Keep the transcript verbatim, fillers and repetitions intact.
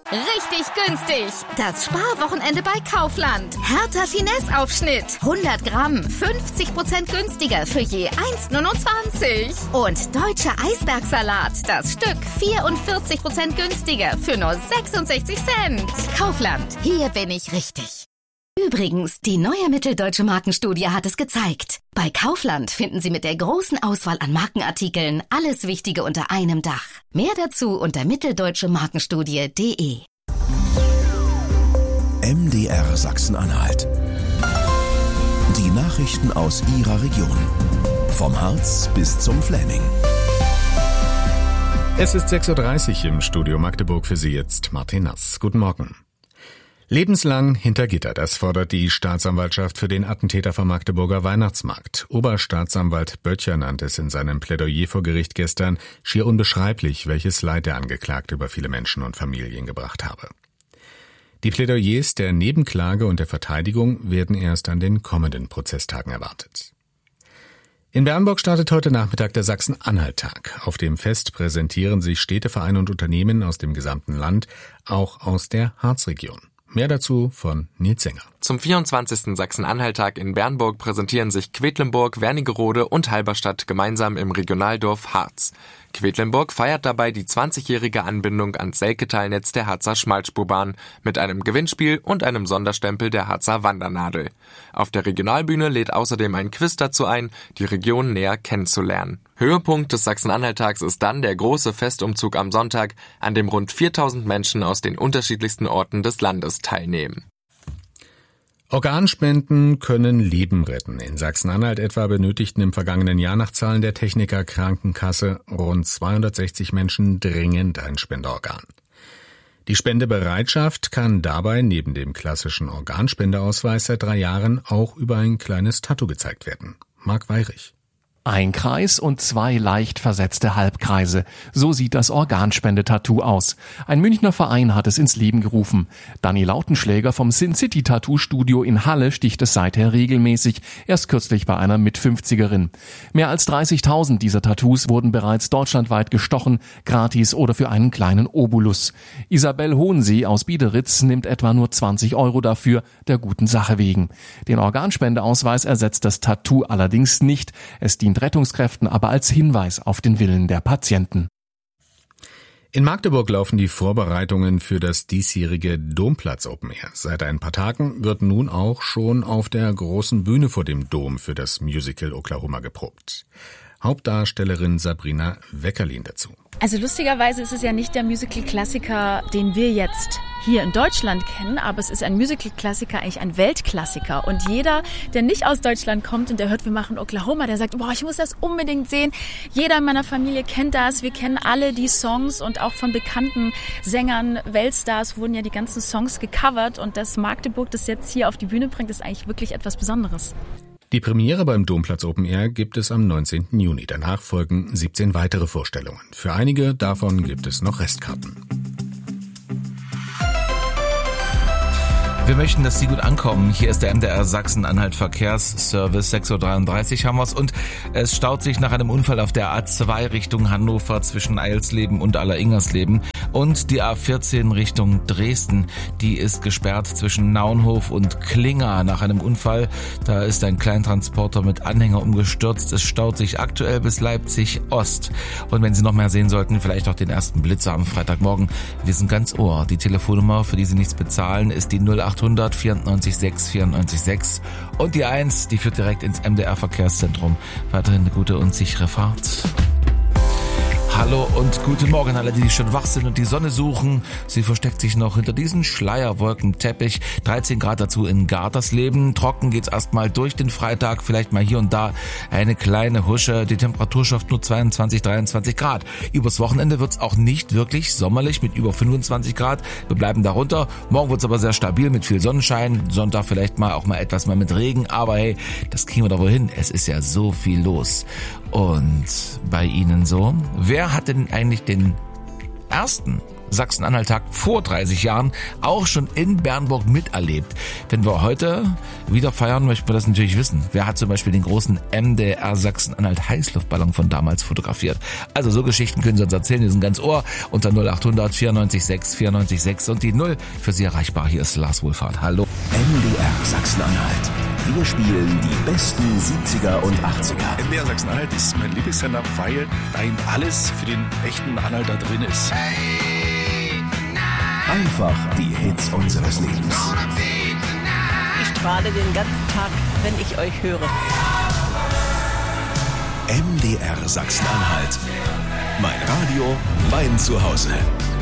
Richtig günstig. Das Sparwochenende bei Kaufland. Hertha Finesse-Aufschnitt. hundert Gramm, fünfzig Prozent günstiger für je eins Komma neunundzwanzig. Und deutscher Eisbergsalat. Das Stück vierundvierzig Prozent günstiger für nur sechsundsechzig Cent. Kaufland. Hier bin ich richtig. Übrigens, die neue Mitteldeutsche Markenstudie hat es gezeigt. Bei Kaufland finden Sie mit der großen Auswahl an Markenartikeln alles Wichtige unter einem Dach. Mehr dazu unter mitteldeutsche markenstudie punkt de. M D R Sachsen-Anhalt. Die Nachrichten aus Ihrer Region. Vom Harz bis zum Fläming. Es ist sechs Uhr dreißig im Studio Magdeburg, für Sie jetzt Martin Nass. Guten Morgen. Lebenslang hinter Gitter, das fordert die Staatsanwaltschaft für den Attentäter vom Magdeburger Weihnachtsmarkt. Oberstaatsanwalt Böttcher nannte es in seinem Plädoyer vor Gericht gestern schier unbeschreiblich, welches Leid der Angeklagte über viele Menschen und Familien gebracht habe. Die Plädoyers der Nebenklage und der Verteidigung werden erst an den kommenden Prozesstagen erwartet. In Bernburg startet heute Nachmittag der Sachsen-Anhalt-Tag. Auf dem Fest präsentieren sich Städtevereine und Unternehmen aus dem gesamten Land, auch aus der Harzregion. Mehr dazu von Nils Sänger. Zum vierundzwanzigsten Sachsen-Anhalt-Tag in Bernburg präsentieren sich Quedlinburg, Wernigerode und Halberstadt gemeinsam im Regionaldorf Harz. Quedlinburg feiert dabei die zwanzigjährige Anbindung ans Selketalnetz der Harzer Schmalspurbahn mit einem Gewinnspiel und einem Sonderstempel der Harzer Wandernadel. Auf der Regionalbühne lädt außerdem ein Quiz dazu ein, die Region näher kennenzulernen. Höhepunkt des Sachsen-Anhalt-Tags ist dann der große Festumzug am Sonntag, an dem rund viertausend Menschen aus den unterschiedlichsten Orten des Landes teilnehmen. Organspenden können Leben retten. In Sachsen-Anhalt etwa benötigten im vergangenen Jahr nach Zahlen der Techniker Krankenkasse rund zweihundertsechzig Menschen dringend ein Spenderorgan. Die Spendebereitschaft kann dabei neben dem klassischen Organspendeausweis seit drei Jahren auch über ein kleines Tattoo gezeigt werden. Marc Weyrich. Ein Kreis und zwei leicht versetzte Halbkreise. So sieht das Organspendetattoo aus. Ein Münchner Verein hat es ins Leben gerufen. Dani Lautenschläger vom Sin City Tattoo Studio in Halle sticht es seither regelmäßig, erst kürzlich bei einer Mitfünfzigerin. Mehr als dreißigtausend dieser Tattoos wurden bereits deutschlandweit gestochen, gratis oder für einen kleinen Obolus. Isabel Hohensee aus Biederitz nimmt etwa nur zwanzig Euro dafür, der guten Sache wegen. Den Organspendeausweis ersetzt das Tattoo allerdings nicht. Es dient Rettungskräften aber als Hinweis auf den Willen der Patienten. In Magdeburg laufen die Vorbereitungen für das diesjährige Domplatz Open Air. Seit ein paar Tagen wird nun auch schon auf der großen Bühne vor dem Dom für das Musical Oklahoma geprobt. Hauptdarstellerin Sabrina Weckerlin dazu. Also lustigerweise ist es ja nicht der Musical-Klassiker, den wir jetzt hier in Deutschland kennen, aber es ist ein Musical-Klassiker, eigentlich ein Weltklassiker. Und jeder, der nicht aus Deutschland kommt und der hört, wir machen Oklahoma, der sagt, boah, ich muss das unbedingt sehen. Jeder in meiner Familie kennt das. Wir kennen alle die Songs und auch von bekannten Sängern, Weltstars wurden ja die ganzen Songs gecovert. Und dass Magdeburg das jetzt hier auf die Bühne bringt, ist eigentlich wirklich etwas Besonderes. Die Premiere beim Domplatz Open Air gibt es am neunzehnten Juni. Danach folgen siebzehn weitere Vorstellungen. Für einige davon gibt es noch Restkarten. Wir möchten, dass Sie gut ankommen. Hier ist der M D R Sachsen-Anhalt Verkehrsservice. sechs Uhr dreiunddreißig haben wir's und es staut sich nach einem Unfall auf der A zwei Richtung Hannover zwischen Eilsleben und Alleringers-Leben und die A vierzehn Richtung Dresden. Die ist gesperrt zwischen Naunhof und Klinga nach einem Unfall. Da ist ein Kleintransporter mit Anhänger umgestürzt. Es staut sich aktuell bis Leipzig Ost. Und wenn Sie noch mehr sehen sollten, vielleicht auch den ersten Blitzer am Freitagmorgen. Wir sind ganz Ohr. Die Telefonnummer, für die Sie nichts bezahlen, ist die null acht hundert vierundneunzig sechs vierundneunzig sechs und die eins, die führt direkt ins M D R Verkehrszentrum. Weiterhin eine gute und sichere Fahrt. Hallo und guten Morgen alle, die schon wach sind und die Sonne suchen. Sie versteckt sich noch hinter diesen Schleierwolkenteppich. dreizehn Grad dazu in Gartersleben. Trocken geht's erstmal durch den Freitag. Vielleicht mal hier und da eine kleine Husche. Die Temperatur schafft nur zweiundzwanzig, dreiundzwanzig Grad. Übers Wochenende wird's auch nicht wirklich sommerlich mit über fünfundzwanzig Grad. Wir bleiben darunter. Morgen wird's aber sehr stabil mit viel Sonnenschein. Sonntag vielleicht mal auch mal etwas mal mit Regen. Aber hey, das kriegen wir doch wohl hin. Es ist ja so viel los. Und bei Ihnen so? Wer hat denn eigentlich den ersten Sachsen-Anhalt-Tag vor dreißig Jahren auch schon in Bernburg miterlebt. Wenn wir heute wieder feiern, möchten wir das natürlich wissen. Wer hat zum Beispiel den großen M D R Sachsen-Anhalt Heißluftballon von damals fotografiert? Also so Geschichten können Sie uns erzählen, die sind ganz Ohr unter null acht hundert vierundneunzig sechs vierundneunzig sechs und die null für Sie erreichbar. Hier ist Lars Wohlfahrt. Hallo. M D R Sachsen-Anhalt. Wir spielen die besten siebziger und achtziger. M D R Sachsen-Anhalt ist mein Lieblingssender, weil da eben alles für den echten Anhalter drin ist. Einfach die Hits unseres Lebens. Ich strahle den ganzen Tag, wenn ich euch höre. M D R Sachsen-Anhalt. Mein Radio, mein Zuhause.